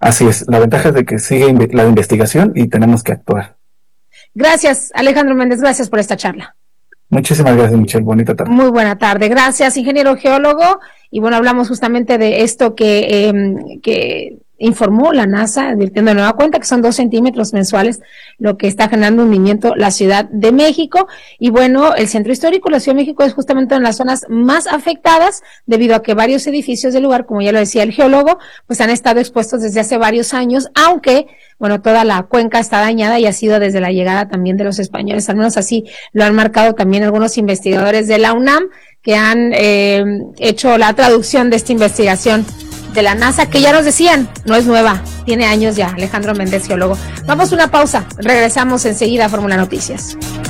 Así es, la ventaja es de que sigue la investigación y tenemos que actuar. Gracias, Alejandro Méndez, gracias por esta charla. Muchísimas gracias, Michelle, bonita tarde. Muy buena tarde, gracias, ingeniero geólogo. Y bueno, hablamos justamente de esto que informó la NASA, advirtiendo de nueva cuenta que son 2 centímetros mensuales lo que está generando hundimiento la Ciudad de México. Y bueno, el centro histórico, la Ciudad de México, es justamente en las zonas más afectadas debido a que varios edificios del lugar, como ya lo decía el geólogo, pues han estado expuestos desde hace varios años, aunque bueno, toda la cuenca está dañada y ha sido desde la llegada también de los españoles, al menos así lo han marcado también algunos investigadores de la UNAM que han hecho la traducción de esta investigación de la NASA, que ya nos decían, no es nueva, tiene años ya. Alejandro Méndez, geólogo. Vamos a una pausa, regresamos enseguida a Fórmula Noticias.